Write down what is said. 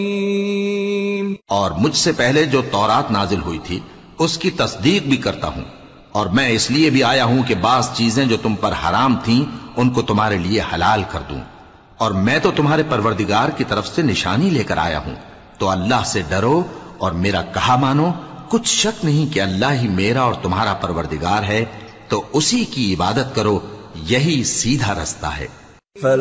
और मुझसे पहले जो तौरात नाजिल हुई थी उसकी तस्दीक भी करता हूं, और मैं इसलिए भी आया हूं कि बाज चीजें जो तुम पर हराम थीं उनको तुम्हारे लिए हलाल कर दूं। और मैं तो तुम्हारे परवरदिगार की तरफ से निशानी लेकर आया हूं, तो अल्लाह से डरो और मेरा कहा मानो। कुछ शक नहीं कि अल्लाह ही मेरा और तुम्हारा परवरदिगार है, तो उसी की इबादत करो, यही सीधा रास्ता है।